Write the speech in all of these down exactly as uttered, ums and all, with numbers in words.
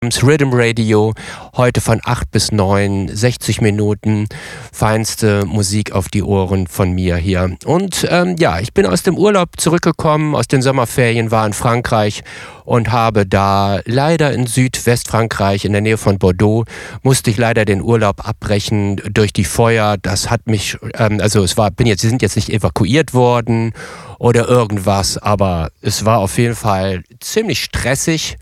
Rhythm Radio, heute von acht bis neun, sechzig Minuten, feinste Musik auf die Ohren von mir hier. Und ähm, ja, ich bin aus dem Urlaub zurückgekommen, aus den Sommerferien, war in Frankreich und habe da leider in Südwestfrankreich, in der Nähe von Bordeaux, musste ich leider den Urlaub abbrechen durch die Feuer. Das hat mich, ähm, also es war, bin jetzt, sie sind jetzt nicht evakuiert worden oder irgendwas, aber es war auf jeden Fall ziemlich stressig.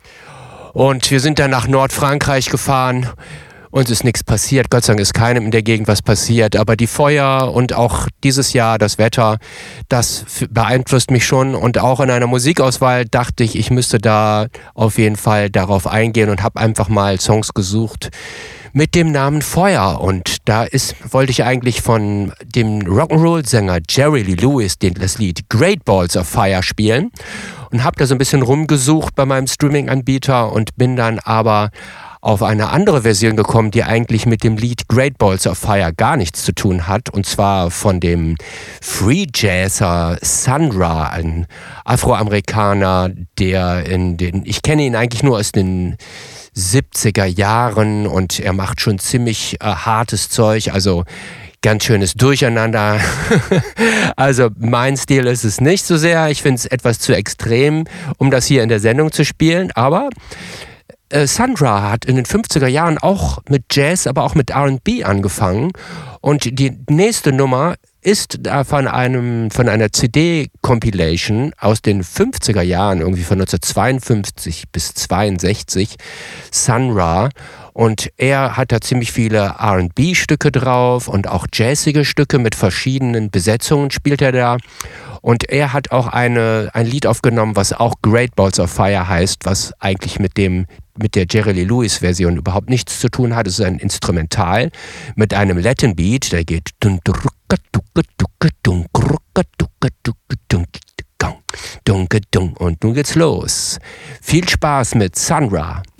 Und wir sind dann nach Nordfrankreich gefahren. Uns ist nichts passiert. Gott sei Dank ist keinem in der Gegend was passiert. Aber die Feuer und auch dieses Jahr das Wetter, das beeinflusst mich schon. Und auch in einer Musikauswahl dachte ich, ich müsste da auf jeden Fall darauf eingehen und habe einfach mal Songs gesucht mit dem Namen Feuer. Und da ist, wollte ich eigentlich von dem Rock'n'Roll-Sänger Jerry Lee Lewis den, das Lied Great Balls of Fire spielen. Und habe da so ein bisschen rumgesucht bei meinem Streaming-Anbieter und bin dann aber auf eine andere Version gekommen, die eigentlich mit dem Lied Great Balls of Fire gar nichts zu tun hat. Und zwar von dem Free Jazzer Sun Ra, ein Afroamerikaner, der in den, ich kenne ihn eigentlich nur aus den siebziger Jahren und er macht schon ziemlich äh, hartes Zeug, also ganz schönes Durcheinander. Also mein Stil ist es nicht so sehr. Ich finde es etwas zu extrem, um das hier in der Sendung zu spielen. Aber äh, Sun Ra hat in den fünfziger Jahren auch mit Jazz, aber auch mit R and B angefangen. Und die nächste Nummer ist da von einem von einer C D-Compilation aus den fünfziger Jahren, irgendwie von neunzehnhundertzweiundfünfzig bis zweiundsechzig, Sun Ra. Und er hat da ziemlich viele R and B-Stücke drauf und auch jazzige Stücke mit verschiedenen Besetzungen spielt er da. Und er hat auch eine, ein Lied aufgenommen, was auch Great Balls of Fire heißt, was eigentlich mit dem mit der Jerry Lee Lewis Version überhaupt nichts zu tun hat. Es ist ein Instrumental mit einem Latin Beat, der geht und nun geht's los. Viel Spaß mit Sun Ra.